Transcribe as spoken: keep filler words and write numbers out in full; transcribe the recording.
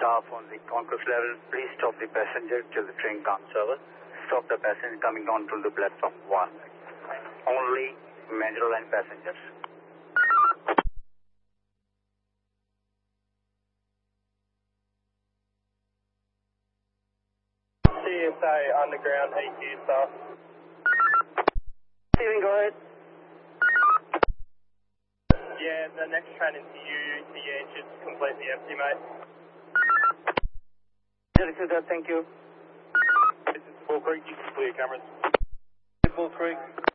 staff on the concourse level, please stop the passenger till the train comes over. Stop the passenger coming down to the platform one. Only Metro line passengers. C S A Underground E Q staff. Steven, go ahead. Yeah, the next train into you, the engine's completely empty, mate. Thank you. This is Bull Creek, you can clear cameras. Bull Creek.